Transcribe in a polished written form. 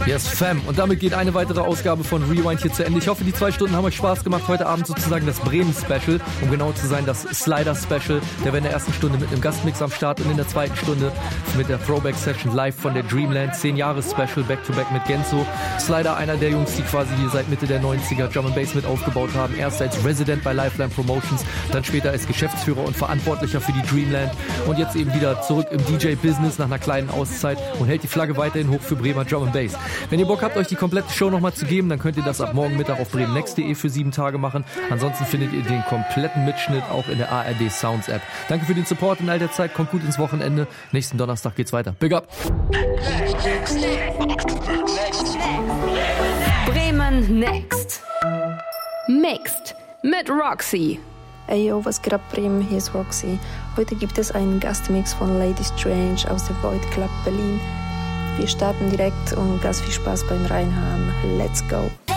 Yes, Fam. Und damit geht eine weitere Ausgabe von Rewind hier zu Ende. Ich hoffe, die 2 Stunden haben euch Spaß gemacht. Heute Abend sozusagen das Bremen-Special, um genau zu sein, das Slider-Special. Der wäre in der ersten Stunde mit einem Gastmix am Start und in der zweiten Stunde mit der Throwback-Session live von der Dreamland. 10-Jahres-Special, Back-to-Back mit Genzo. Slider, einer der Jungs, die quasi hier seit Mitte der 90er Drum and Bass mit aufgebaut haben. Erst als Resident bei Lifeline Promotions, dann später als Geschäftsführer und Verantwortlicher für die Dreamland. Und jetzt eben wieder zurück im DJ-Business nach einer kleinen Auszeit und hält die Flagge weiterhin hoch für Bremer Drum and Bass. Wenn ihr Bock habt, euch die komplette Show nochmal zu geben, dann könnt ihr das ab morgen Mittag auf bremennext.de für 7 Tage machen. Ansonsten findet ihr den kompletten Mitschnitt auch in der ARD Sounds App. Danke für den Support in all der Zeit. Kommt gut ins Wochenende. Nächsten Donnerstag geht's weiter. Big up! Bremen Next. Mixed mit Roxy. Ey yo, was geht ab Bremen? Hier ist Roxy. Heute gibt es einen Gastmix von Lady Strange aus dem Void Club Berlin. Wir starten direkt und ganz viel Spaß beim Reinhören. Let's go!